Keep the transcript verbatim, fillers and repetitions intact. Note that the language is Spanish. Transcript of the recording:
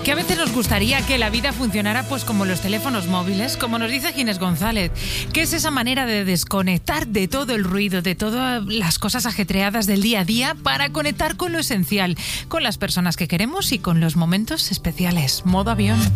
Que a veces nos gustaría que la vida funcionara pues como los teléfonos móviles, como nos dice Ginés González, que es esa manera de desconectar de todo el ruido, de todas las cosas ajetreadas del día a día para conectar con lo esencial, con las personas que queremos y con los momentos especiales. Modo avión.